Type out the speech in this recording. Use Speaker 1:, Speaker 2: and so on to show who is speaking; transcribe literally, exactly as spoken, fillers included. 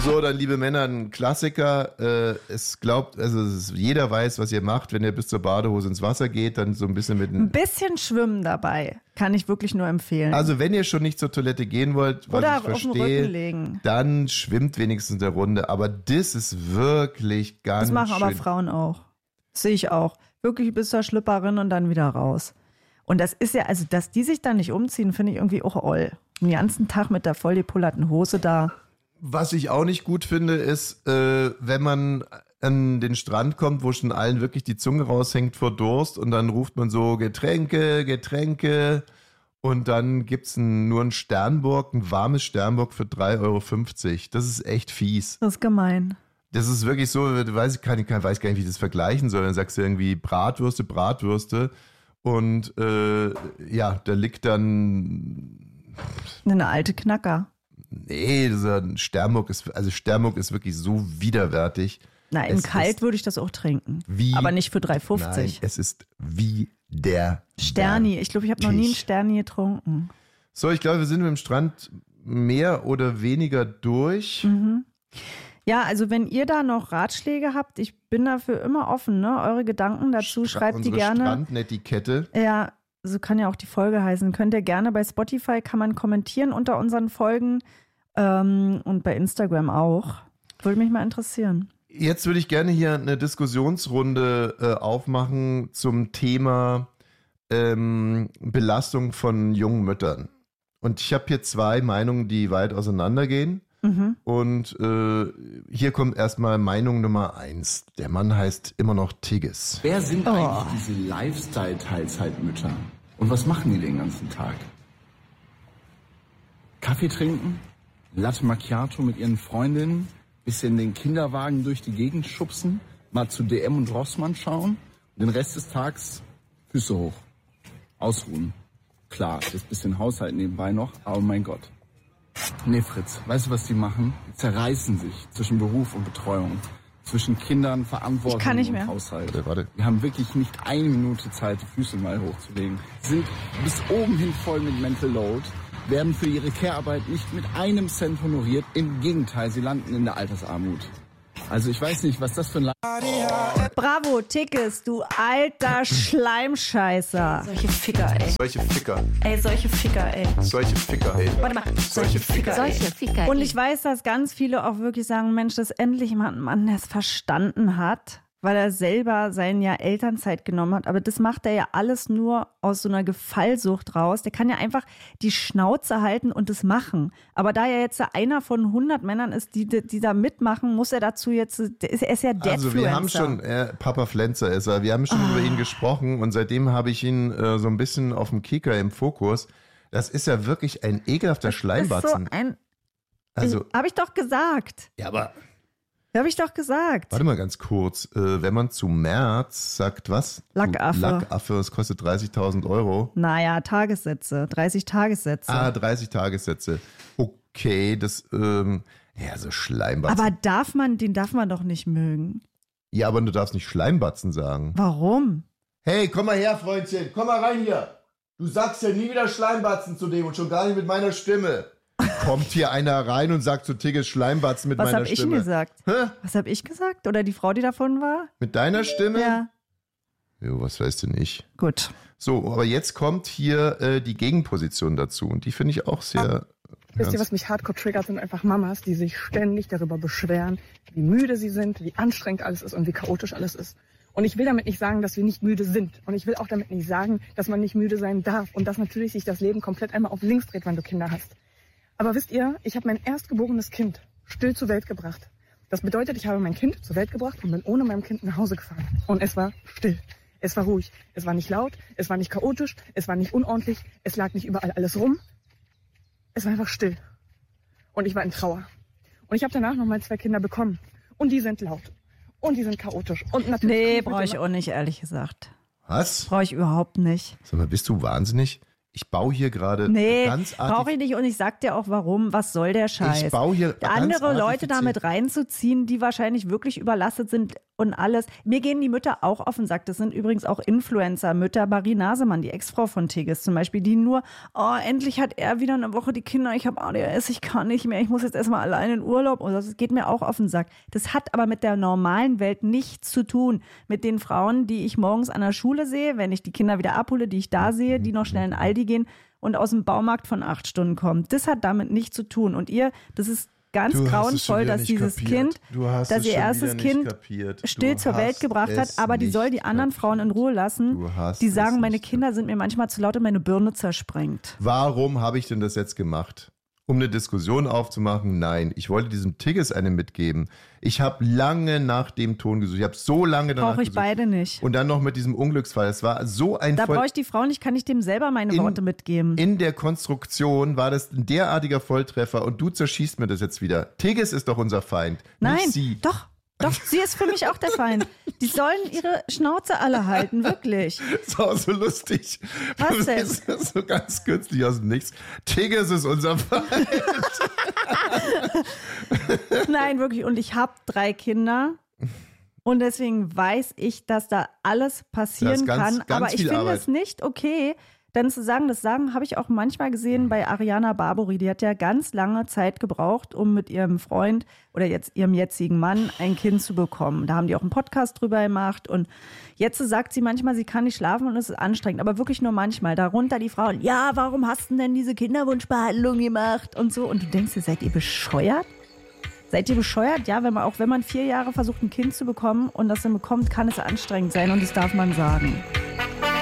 Speaker 1: So, dann, liebe Männer, ein Klassiker. Äh, es glaubt, also es ist, jeder weiß, was ihr macht, wenn ihr bis zur Badehose ins Wasser geht, dann so ein bisschen mit
Speaker 2: Ein bisschen schwimmen dabei, kann ich wirklich nur empfehlen.
Speaker 1: Also wenn ihr schon nicht zur Toilette gehen wollt, was
Speaker 2: Oder
Speaker 1: ich
Speaker 2: auf den
Speaker 1: verstehe,
Speaker 2: Rücken legen.
Speaker 1: dann schwimmt wenigstens eine Runde. Aber das ist wirklich ganz schön.
Speaker 2: Das machen aber Frauen auch. Das sehe ich auch. Wirklich bis zur Schlüpperin und dann wieder raus. Und das ist ja, also dass die sich da nicht umziehen, finde ich irgendwie auch oll. Den ganzen Tag mit der voll gepullerten Hose da.
Speaker 1: Was ich auch nicht gut finde, ist, äh, wenn man an den Strand kommt, wo schon allen wirklich die Zunge raushängt vor Durst und dann ruft man so Getränke, Getränke und dann gibt's ein, nur ein Sternburg, ein warmes Sternburg für drei Euro fünfzig. Das ist echt fies.
Speaker 2: Das ist gemein.
Speaker 1: Das ist wirklich so, du weißt, ich kann, ich weiß gar nicht, wie ich das vergleichen soll. Dann sagst du irgendwie Bratwürste, Bratwürste und äh, ja, da liegt dann
Speaker 2: eine alte Knacker.
Speaker 1: Nee, dieser Sternburg ist, also Sternburg ist wirklich so widerwärtig.
Speaker 2: Na, in kalt würde ich das auch trinken.
Speaker 1: Wie,
Speaker 2: aber nicht für drei Euro fünfzig.
Speaker 1: Nein, es ist wie der
Speaker 2: Sterni. Ich glaube, ich habe noch nie einen Sterni getrunken.
Speaker 1: So, ich glaube, wir sind mit dem Strand mehr oder weniger durch.
Speaker 2: Mhm. Ja, also wenn ihr da noch Ratschläge habt, ich bin dafür immer offen, ne? Eure Gedanken dazu,
Speaker 1: Stra-
Speaker 2: schreibt die
Speaker 1: unsere
Speaker 2: gerne.
Speaker 1: Strandnetiquette.
Speaker 2: Ja, so kann ja auch die Folge heißen. Könnt ihr gerne bei Spotify, kann man kommentieren unter unseren Folgen ähm, und bei Instagram auch. Würde mich mal interessieren.
Speaker 1: Jetzt würde ich gerne hier eine Diskussionsrunde äh, aufmachen zum Thema ähm, Belastung von jungen Müttern. Und ich habe hier zwei Meinungen, die weit auseinandergehen. Mhm. Und äh, hier kommt erstmal Meinung Nummer eins. Der Mann heißt immer noch Tigges.
Speaker 3: Wer sind
Speaker 2: Oh.
Speaker 3: eigentlich diese Lifestyle-Teilzeitmütter? Und was machen die den ganzen Tag? Kaffee trinken? Latte Macchiato mit ihren Freundinnen? Bisschen den Kinderwagen durch die Gegend schubsen? Mal zu D M und Rossmann schauen? Und den Rest des Tages Füße hoch. Ausruhen. Klar, das bisschen Haushalt nebenbei noch, aber mein Gott. Nee, Fritz, weißt du, was die machen? Die zerreißen sich zwischen Beruf und Betreuung, zwischen Kindern, Verantwortung
Speaker 2: Ich kann nicht
Speaker 3: und
Speaker 2: mehr.
Speaker 3: Haushalt.
Speaker 1: Warte, warte.
Speaker 3: Wir haben wirklich nicht eine Minute Zeit, die Füße mal hochzulegen. Sind bis oben hin voll mit Mental Load, werden für ihre Care-Arbeit nicht mit einem Cent honoriert. Im Gegenteil, sie landen in der Altersarmut. Also ich weiß nicht, was das für ein... La-
Speaker 2: Bravo, Tickes, du alter Schleimscheißer.
Speaker 4: Solche Ficker, ey.
Speaker 1: Solche Ficker.
Speaker 4: Ey, solche Ficker, ey.
Speaker 1: Solche Ficker, ey.
Speaker 4: Warte mal. Solche Ficker, ey.
Speaker 5: Solche Ficker.
Speaker 2: Und ich weiß, dass ganz viele auch wirklich sagen, Mensch, dass endlich mal ein Mann, der es verstanden hat, weil er selber sein Jahr Elternzeit genommen hat. Aber das macht er ja alles nur aus so einer Gefallsucht raus. Der kann ja einfach die Schnauze halten und das machen. Aber da er jetzt einer von hundert Männern ist, die, die da mitmachen, muss er dazu jetzt, der ist, er ist ja Deadfluencer.
Speaker 1: Also wir haben schon, äh, Papa Flenzer ist er, wir haben schon
Speaker 2: Oh.
Speaker 1: über ihn gesprochen und seitdem habe ich ihn äh, so ein bisschen auf dem Kicker im Fokus. Das ist ja wirklich ein ekelhafter
Speaker 2: Das ist so
Speaker 1: Schleimbatzen.
Speaker 2: ein,
Speaker 1: Also,
Speaker 2: habe ich doch gesagt.
Speaker 1: ja, aber
Speaker 2: Habe ich doch gesagt.
Speaker 1: warte mal ganz kurz. Äh, wenn man zu März sagt, was?
Speaker 2: Lackaffe.
Speaker 1: Du Lackaffe, es kostet dreißigtausend Euro.
Speaker 2: Naja, Tagessätze, dreißig Tagessätze.
Speaker 1: Ah, dreißig Tagessätze. Okay, das, ähm, ja, so Schleimbatzen.
Speaker 2: Aber darf man, den darf man doch nicht mögen.
Speaker 1: ja, aber du darfst nicht Schleimbatzen sagen.
Speaker 2: Warum?
Speaker 1: Hey, komm mal her, Freundchen, komm mal rein hier. Du sagst ja nie wieder Schleimbatzen zu dem und schon gar nicht mit meiner Stimme. Kommt hier einer rein und sagt zu Tigges Schleimbatzen mit
Speaker 2: Was
Speaker 1: meiner
Speaker 2: habe ich denn
Speaker 1: Stimme.
Speaker 2: gesagt?
Speaker 1: Hä?
Speaker 2: Was habe ich gesagt? Oder die Frau, die davon war?
Speaker 1: Mit deiner Stimme?
Speaker 2: Ja.
Speaker 1: Jo, was weißt du nicht?
Speaker 2: Gut.
Speaker 1: So, aber jetzt kommt hier äh, die Gegenposition dazu und die finde ich auch sehr...
Speaker 6: Wisst ihr,
Speaker 1: ernst.
Speaker 6: was mich hardcore triggert, sind einfach Mamas, die sich ständig darüber beschweren, wie müde sie sind, wie anstrengend alles ist und wie chaotisch alles ist. Und ich will damit nicht sagen, dass wir nicht müde sind. Und ich will auch damit nicht sagen, dass man nicht müde sein darf und dass natürlich sich das Leben komplett einmal auf links dreht, wenn du Kinder hast. Aber wisst ihr, ich habe mein erstgeborenes Kind still zur Welt gebracht. Das bedeutet, ich habe mein Kind zur Welt gebracht und bin ohne mein Kind nach Hause gefahren. Und es war still. Es war ruhig. Es war nicht laut. Es war nicht chaotisch. Es war nicht unordentlich. Es lag nicht überall alles rum. Es war einfach still. Und ich war in Trauer. Und ich habe danach noch mal zwei Kinder bekommen. Und die sind laut. Und die sind chaotisch. Und natürlich
Speaker 2: Nee,
Speaker 6: kommt
Speaker 2: brauche ich
Speaker 6: immer-
Speaker 2: auch nicht, ehrlich gesagt.
Speaker 1: Was?
Speaker 2: Brauche ich überhaupt nicht.
Speaker 1: Sag mal, bist du wahnsinnig? Ich baue hier gerade
Speaker 2: Nee,
Speaker 1: ganz
Speaker 2: brauche ich nicht und ich sag dir auch warum. Was soll der Scheiß?
Speaker 1: Ich baue hier ganz
Speaker 2: Andere Leute
Speaker 1: artifiziell-
Speaker 2: damit reinzuziehen, die wahrscheinlich wirklich überlastet sind, und alles. Mir gehen die Mütter auch auf den Sack. Das sind übrigens auch Influencer-Mütter. Marie Nasemann, die Ex-Frau von Tigges zum Beispiel, die nur, oh, endlich hat er wieder eine Woche die Kinder, ich habe A D H S, ich kann nicht mehr, ich muss jetzt erstmal allein in Urlaub. Und das geht mir auch auf den Sack. Das hat aber mit der normalen Welt nichts zu tun. Mit den Frauen, die ich morgens an der Schule sehe, wenn ich die Kinder wieder abhole, die ich da sehe, die noch schnell in Aldi gehen und aus dem Baumarkt von acht Stunden kommen. Das hat damit nichts zu tun. Und ihr, das ist ganz
Speaker 1: Du hast es schon
Speaker 2: grauenvoll,
Speaker 1: wieder
Speaker 2: dass
Speaker 1: nicht
Speaker 2: dieses
Speaker 1: kapiert.
Speaker 2: Kind,
Speaker 1: Du hast
Speaker 2: dass
Speaker 1: es
Speaker 2: ihr
Speaker 1: schon
Speaker 2: erstes
Speaker 1: wieder nicht
Speaker 2: Kind
Speaker 1: kapiert.
Speaker 2: still
Speaker 1: Du
Speaker 2: zur Welt
Speaker 1: hast
Speaker 2: gebracht hat,
Speaker 1: es
Speaker 2: aber die soll die
Speaker 1: nicht
Speaker 2: anderen Frauen in Ruhe lassen.
Speaker 1: Du hast
Speaker 2: Die
Speaker 1: es
Speaker 2: sagen, meine
Speaker 1: nicht
Speaker 2: Kinder sind mir manchmal zu laut und meine Birne zersprengt.
Speaker 1: Warum habe ich denn das jetzt gemacht? Um eine Diskussion aufzumachen? Nein, ich wollte diesem Tigges eine mitgeben. Ich habe lange nach dem Ton gesucht. Ich habe so lange danach
Speaker 2: Brauche ich
Speaker 1: gesucht.
Speaker 2: beide nicht.
Speaker 1: Und dann noch mit diesem Unglücksfall. Es war so ein
Speaker 2: Da
Speaker 1: Voll-
Speaker 2: brauche ich die Frau nicht, kann ich dem selber meine
Speaker 1: In-
Speaker 2: Worte mitgeben.
Speaker 1: In der Konstruktion war das ein derartiger Volltreffer und du zerschießt mir das jetzt wieder. Tigges ist doch unser Feind,
Speaker 2: Nein,
Speaker 1: nicht sie.
Speaker 2: doch, doch, sie ist für mich auch der Feind. Die sollen ihre Schnauze alle halten, wirklich.
Speaker 1: Das war so lustig.
Speaker 2: Was denn?
Speaker 1: Das ist so ganz kürzlich aus dem Nichts. Tigges ist unser Feind.
Speaker 2: Nein, wirklich. Und ich habe drei Kinder. Und deswegen weiß ich, dass da alles passieren
Speaker 1: ganz-
Speaker 2: kann.
Speaker 1: ganz
Speaker 2: Aber ich
Speaker 1: viel
Speaker 2: finde
Speaker 1: Arbeit.
Speaker 2: es nicht okay, dann zu sagen, das sagen habe ich auch manchmal gesehen bei Ariana Barbori. Die hat ja ganz lange Zeit gebraucht, um mit ihrem Freund oder jetzt ihrem jetzigen Mann ein Kind zu bekommen. Da haben die auch einen Podcast drüber gemacht. Und jetzt sagt sie manchmal, sie kann nicht schlafen und es ist anstrengend. Aber wirklich nur manchmal. Darunter die Frauen, ja, warum hast du denn diese Kinderwunschbehandlung gemacht und so. Und du denkst dir, seid ihr bescheuert? Seid ihr bescheuert? Ja, wenn man, auch wenn man vier Jahre versucht, ein Kind zu bekommen und das dann bekommt, kann es anstrengend sein und das darf man sagen.